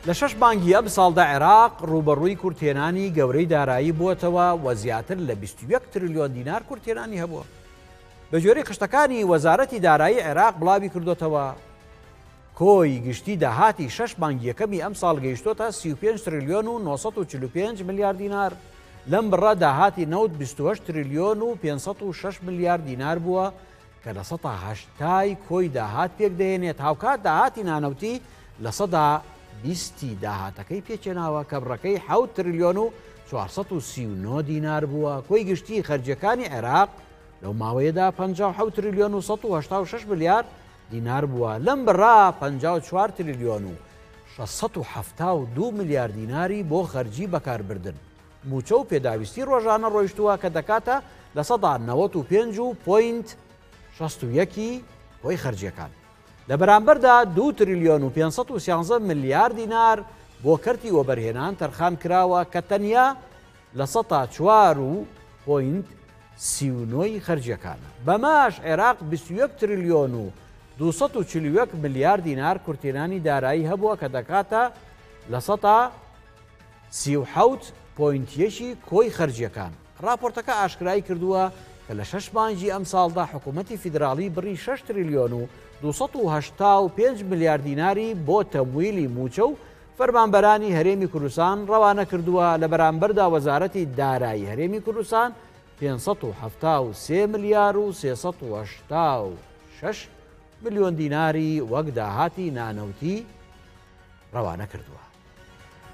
لە 6 بانگی ئەم ساڵدا عێراق ڕوبەڕووی کورتێنانی گەورەی دارایی بووەتەوە و زیاتر لە 21 تریلیۆن دینار کورتێنانی هەبووە. بە جۆرەی خشتەکانی وەزارەتی دارایی عێراق بڵاوی کردوتەوە کۆی گشتی داهاتی 6 بانگیەکەمی ئەم ساڵ گەیشتۆتە 35 تریلیۆن و 945 ملیار دینار. لەم بڕە داهاتی نەوت 28 تریلیۆن و 506 ملیار دینار بووە کە لە 180 کۆی داهات پێک دەهێنێت. هاوکات داهاتی نانەوتی لە 120 داهاتەکەی پێچێناوە کە بڕەکەی 7 تریلیۆن و 439 دینار بووە. کۆی گشتی خەرجیەکانی عێراق لەو ماوەیەدا 57 تریلیۆن و 186 ملیار دینار بووە. لەم بڕا 54 تریلیۆن و 672 ملیار دیناری بۆ خەرجی بەکاربردن. موچە و پێداویستی ڕۆژانە ڕۆیشتووە کە دەکاتە لە 95.61 کۆی خەرجیەکان. لە بەرامبەردا 2 تریلیۆن و 513 ملیار دینار بۆ کەرتی وەبەرهێنان تەرخان کراوە کە تەنیا لە 104.39 خەرجیەکانە. بەماش عێراق 21 تریلیۆن و 241 ملیار دینار کورتێنانی دارایی هەبووە کە دەکاتە لە 137.1 کۆی خەرجیەکان. راپۆرتەکە ئاشکرایی کردووە کە لە 6 مانگی ئەم ساڵدا حکوومەتی فیدراڵی بڕی 6 تریلیۆن و 285 ملیار دیناری بۆ تەمویلی موچە و فەرمانبەرانی هەرێمی کوردستان ڕەوانە کردووە. لە بەرامبەردا وەزارەتی دارایی هەرێمی کوردستان 573 ملیار و 386 ملیۆن دیناری وەک داهاتی نانەوتی ڕەوانە کردووە.